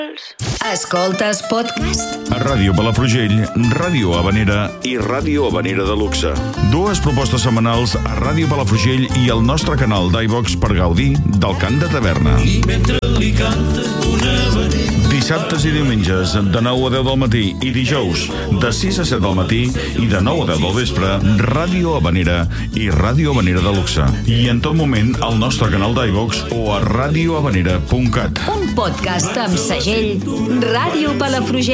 Escoltes podcast? A Ràdio Palafrugell, Ràdio Habanera i Ràdio Habanera de Luxe. Dues propostes setmanals a Ràdio Palafrugell i al nostre canal d'iVox per gaudir del cant de taverna. I mentre li canta una habanera. Dissabtes i diumenges de 9 a 10 del matí i dijous de 6 a 7 del matí i de 9 a 10 del vespre, Ràdio Habanera i Ràdio Habanera de Luxe. I en tot moment al nostre canal d'iVox o a radiohabanera.cat. Un podcast amb segell Ràdio Palafrugell.